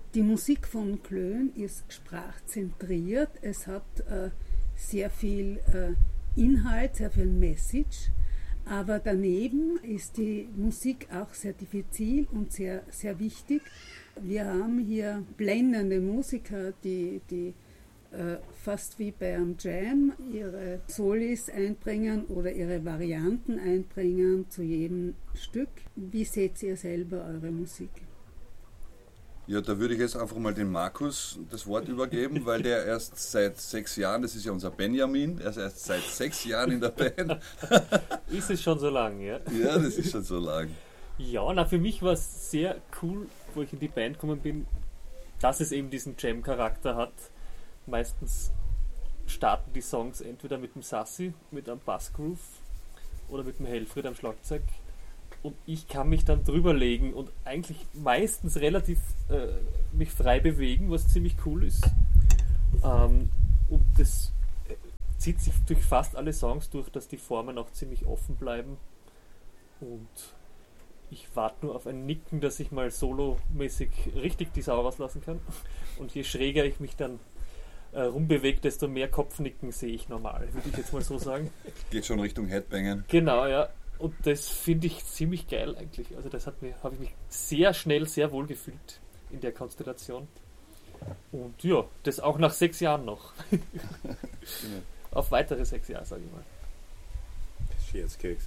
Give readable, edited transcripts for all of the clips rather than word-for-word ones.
Die Musik von Klön ist sprachzentriert, es hat sehr viel Inhalt, sehr viel Message, aber daneben ist die Musik auch sehr diffizil und sehr, sehr wichtig. Wir haben hier blendende Musiker, die fast wie bei einem Jam ihre Solis einbringen oder ihre Varianten einbringen zu jedem Stück. Wie seht ihr selber eure Musik? Ja, da würde ich jetzt einfach mal den Markus das Wort übergeben, weil der erst seit 6 Jahren, das ist ja unser Benjamin, er ist erst seit 6 Jahren in der Band. Ist es schon so lang, ja? Ja, das ist schon so lang. Ja, na, für mich war es sehr cool, wo ich in die Band gekommen bin, dass es eben diesen Jam-Charakter hat. Meistens starten die Songs entweder mit dem Sassi, mit einem Bassgroove oder mit dem Helfried am Schlagzeug. Und ich kann mich dann drüber legen und eigentlich meistens relativ mich frei bewegen, was ziemlich cool ist. Und das zieht sich durch fast alle Songs durch, dass die Formen auch ziemlich offen bleiben. Und ich warte nur auf ein Nicken, dass ich mal solomäßig richtig die Sau rauslassen kann. Und je schräger ich mich dann rumbewege, desto mehr Kopfnicken sehe ich normal, würde ich jetzt mal so sagen. Geht schon Richtung Headbangen. Genau, ja. Und das finde ich ziemlich geil eigentlich. Also das habe ich mich sehr schnell sehr wohl gefühlt in der Konstellation. Und ja, das auch nach 6 Jahren noch. Auf weitere 6 Jahre, sage ich mal. Scherzkeks.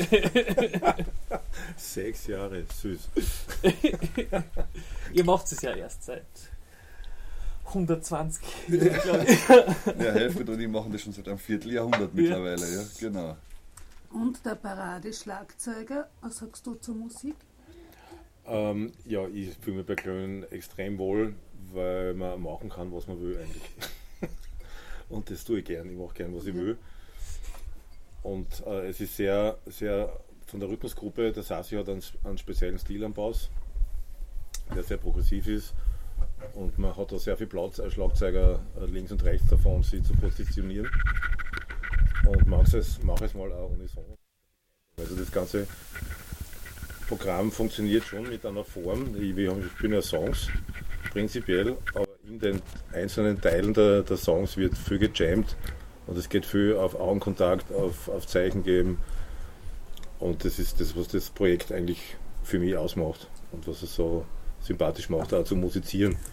6 Jahre, süß. Ihr macht es ja erst seit 120 Jahren, glaube ich. Ja, Helfried und ich machen das schon seit einem Vierteljahrhundert mittlerweile, ja, genau. Und der Paradeschlagzeuger, was sagst du zur Musik? Ja, ich fühle mich bei Klön extrem wohl, weil man machen kann, was man will eigentlich. Und das tue ich gern, ich mache gern, was ich will. Und es ist sehr, sehr von der Rhythmusgruppe, der Sassi hat einen speziellen Stil am Bass, der sehr progressiv ist. Und man hat da sehr viel Platz als Schlagzeuger links und rechts davon, sich zu positionieren. Und manches mache ich mal auch ohne Song. Also das ganze Programm funktioniert schon mit einer Form. Ich bin ja Songs prinzipiell, aber in den einzelnen Teilen der Songs wird viel gejammt und es geht viel auf Augenkontakt, auf Zeichen geben. Und das ist das, was das Projekt eigentlich für mich ausmacht und was es so sympathisch macht, auch zu musizieren.